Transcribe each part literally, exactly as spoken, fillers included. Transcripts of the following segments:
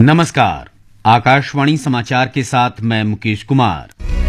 नमस्कार, आकाशवाणी समाचार के साथ मैं मुकेश कुमार।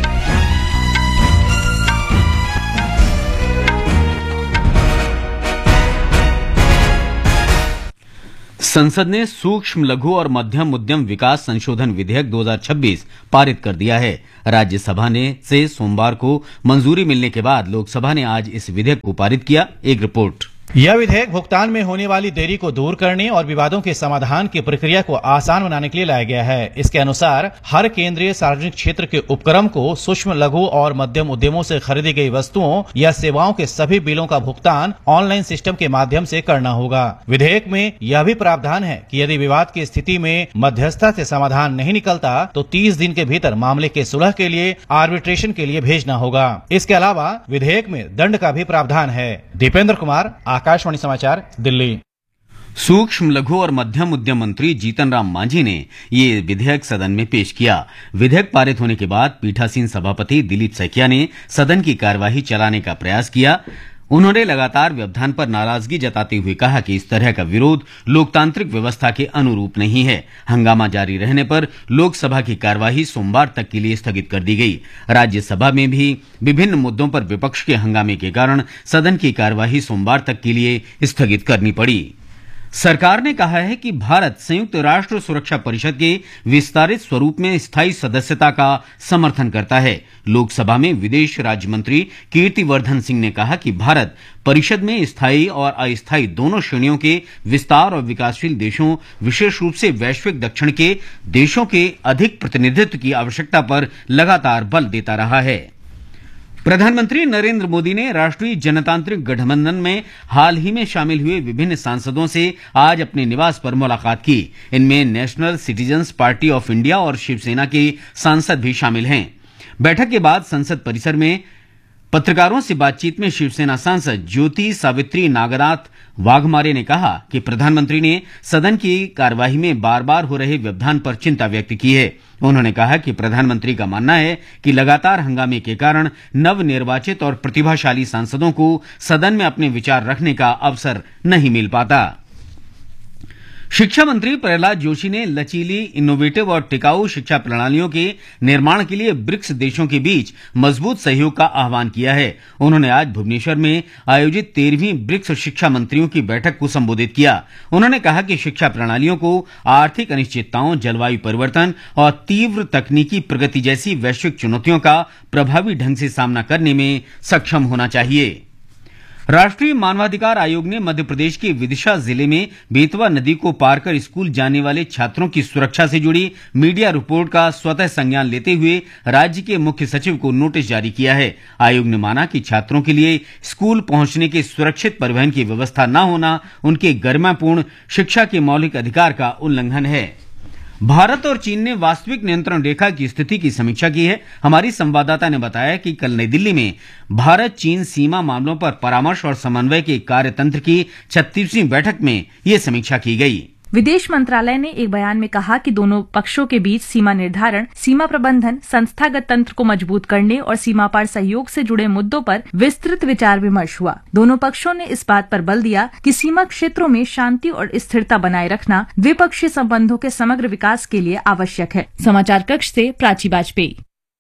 संसद ने सूक्ष्म लघु और मध्यम उद्यम विकास संशोधन विधेयक दो हज़ार छब्बीस पारित कर दिया है। राज्यसभा ने से सोमवार को मंजूरी मिलने के बाद लोकसभा ने आज इस विधेयक को पारित किया। एक रिपोर्ट। यह विधेयक भुगतान में होने वाली देरी को दूर करने और विवादों के समाधान की प्रक्रिया को आसान बनाने के लिए लाया गया है। इसके अनुसार हर केंद्रीय सार्वजनिक क्षेत्र के उपक्रम को सूक्ष्म लघु और मध्यम उद्यमों से खरीदी गई वस्तुओं या सेवाओं के सभी बिलों का भुगतान ऑनलाइन सिस्टम के माध्यम से करना होगा। विधेयक में यह भी प्रावधान है कि यदि विवाद की स्थिति में मध्यस्थता से समाधान नहीं निकलता तो तीस दिन के भीतर मामले के सुलह के लिए आर्बिट्रेशन के लिए भेजना होगा। इसके अलावा विधेयक में दंड का भी प्रावधान है। दीपेंद्र कुमार, आकाशवाणी समाचार, दिल्ली। सूक्ष्म लघु और मध्यम उद्यम मंत्री जीतन राम मांझी ने ये विधेयक सदन में पेश किया। विधेयक पारित होने के बाद पीठासीन सभापति दिलीप सैकिया ने सदन की कार्यवाही चलाने का प्रयास किया। उन्होंने लगातार व्यवधान पर नाराजगी जताते हुए कहा कि इस तरह का विरोध लोकतांत्रिक व्यवस्था के अनुरूप नहीं है। हंगामा जारी रहने पर लोकसभा की कार्यवाही सोमवार तक के लिए स्थगित कर दी गई। राज्यसभा में भी विभिन्न मुद्दों पर विपक्ष के हंगामे के कारण सदन की कार्यवाही सोमवार तक के लिए स्थगित करनी पड़ी। सरकार ने कहा है कि भारत संयुक्त राष्ट्र सुरक्षा परिषद के विस्तारित स्वरूप में स्थायी सदस्यता का समर्थन करता है। लोकसभा में विदेश राज्य मंत्री कीर्तिवर्धन सिंह ने कहा कि भारत परिषद में स्थायी और अस्थायी दोनों श्रेणियों के विस्तार और विकासशील देशों, विशेष रूप से वैश्विक दक्षिण के देशों के अधिक प्रतिनिधित्व की आवश्यकता पर लगातार बल देता रहा है। प्रधानमंत्री नरेंद्र मोदी ने राष्ट्रीय जनतांत्रिक गठबंधन में हाल ही में शामिल हुए विभिन्न सांसदों से आज अपने निवास पर मुलाकात की। इनमें national citizens party of India और शिवसेना के सांसद भी शामिल हैं। बैठक के बाद संसद परिसर में पत्रकारों से बातचीत में शिवसेना सांसद ज्योति सावित्री नागनाथ वाघमारे ने कहा कि प्रधानमंत्री ने सदन की कार्यवाही में बार बार हो रहे व्यवधान पर चिंता व्यक्त की है। उन्होंने कहा कि प्रधानमंत्री का मानना है कि लगातार हंगामे के कारण नवनिर्वाचित और प्रतिभाशाली सांसदों को सदन में अपने विचार रखने का अवसर नहीं मिल पाता। शिक्षा मंत्री प्रहलाद जोशी ने लचीली, इनोवेटिव और टिकाऊ शिक्षा प्रणालियों के निर्माण के लिए ब्रिक्स देशों के बीच मजबूत सहयोग का आह्वान किया है। उन्होंने आज भुवनेश्वर में आयोजित तेरहवीं ब्रिक्स शिक्षा मंत्रियों की बैठक को संबोधित किया। उन्होंने कहा कि शिक्षा प्रणालियों को आर्थिक अनिश्चितताओं, जलवायु परिवर्तन और तीव्र तकनीकी प्रगति जैसी वैश्विक चुनौतियों का प्रभावी ढंग से सामना करने में सक्षम होना चाहिए। राष्ट्रीय मानवाधिकार आयोग ने मध्य प्रदेश के विदिशा जिले में बेतवा नदी को पार कर स्कूल जाने वाले छात्रों की सुरक्षा से जुड़ी मीडिया रिपोर्ट का स्वतः संज्ञान लेते हुए राज्य के मुख्य सचिव को नोटिस जारी किया है। आयोग ने माना कि छात्रों के लिए स्कूल पहुंचने के सुरक्षित परिवहन की व्यवस्था न होना उनके गरिमापूर्ण शिक्षा के मौलिक अधिकार का उल्लंघन है। भारत और चीन ने वास्तविक नियंत्रण रेखा की स्थिति की समीक्षा की है। हमारी संवाददाता ने बताया कि कल नई दिल्ली में भारत चीन सीमा मामलों पर परामर्श और समन्वय के कार्यतंत्र की छत्तीसवीं बैठक में ये समीक्षा की गई। विदेश मंत्रालय ने एक बयान में कहा कि दोनों पक्षों के बीच सीमा निर्धारण, सीमा प्रबंधन, संस्थागत तंत्र को मजबूत करने और सीमा पार सहयोग से जुड़े मुद्दों पर विस्तृत विचार विमर्श हुआ। दोनों पक्षों ने इस बात पर बल दिया कि सीमा क्षेत्रों में शांति और स्थिरता बनाए रखना द्विपक्षीय संबंधों के समग्र विकास के लिए आवश्यक है। समाचार कक्ष से प्राची बाजपेयी।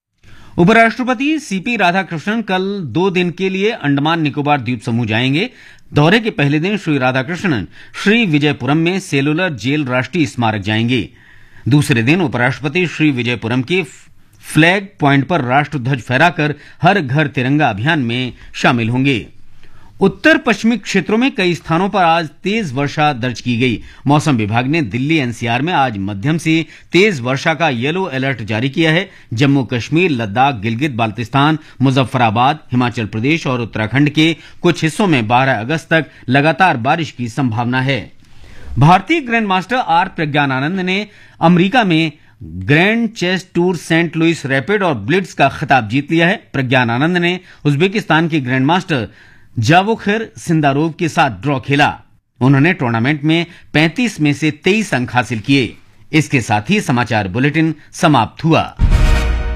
उपराष्ट्रपति सीपी राधाकृष्णन कल दो दिन के लिए अंडमान निकोबार द्वीप समूह जाएंगे। दौरे के पहले दिन श्री राधाकृष्णन श्री विजयपुरम में सेलुलर जेल राष्ट्रीय स्मारक जाएंगे। दूसरे दिन उपराष्ट्रपति श्री विजयपुरम के फ्लैग पॉइंट पर राष्ट्र ध्वज फहराकर हर घर तिरंगा अभियान में शामिल होंगे। उत्तर पश्चिमी क्षेत्रों में कई स्थानों पर आज तेज वर्षा दर्ज की गई। मौसम विभाग ने दिल्ली एनसीआर में आज मध्यम से तेज वर्षा का येलो अलर्ट जारी किया है। जम्मू कश्मीर, लद्दाख, गिलगित बाल्तिस्तान, मुजफ्फराबाद, हिमाचल प्रदेश और उत्तराखंड के कुछ हिस्सों में बारह अगस्त तक लगातार बारिश की संभावना है। भारतीय ग्रैंड मास्टर आर प्रज्ञानानंद ने अमरीका में grand chess tour Saint Louis rapid और ब्लिट्ज का खिताब जीत लिया है। प्रज्ञानानंद ने उज्बेकिस्तान के ग्रैंड मास्टर जावोखिर सिंदारोव के साथ ड्रॉ खेला। उन्होंने टूर्नामेंट में पैंतीस में से तेईस अंक हासिल किए। इसके साथ ही समाचार बुलेटिन समाप्त हुआ।